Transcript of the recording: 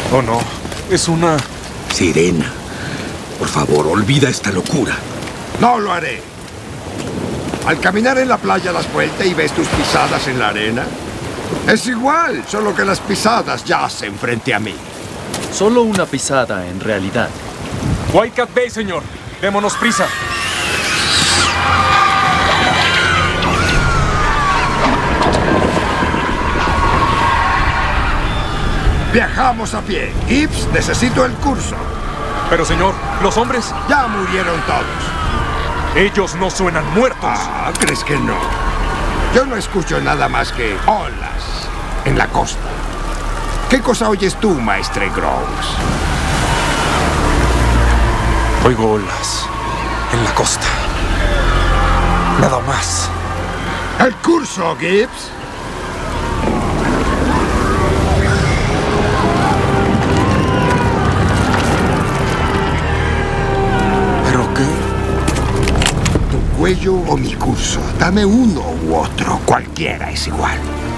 Oh, no. Es una... Sirena, por favor, olvida esta locura. No lo haré. Al caminar en la playa das vuelta y ves tus pisadas en la arena. Es igual, solo que las pisadas yacen frente a mí. Solo una pisada, en realidad. Whitecat Bay, señor. Démonos prisa. Viajamos a pie. Gibbs, necesito el curso. Pero, señor, los hombres... Ya murieron todos. Ellos no suenan muertos. Ah, ¿crees que no? Yo no escucho nada más que olas en la costa. ¿Qué cosa oyes tú, maestre Groves? Oigo olas en la costa. Nada más. El curso, Gibbs. ¿Pero qué? ¿Tu cuello o mi curso? Dame uno u otro. Cualquiera es igual.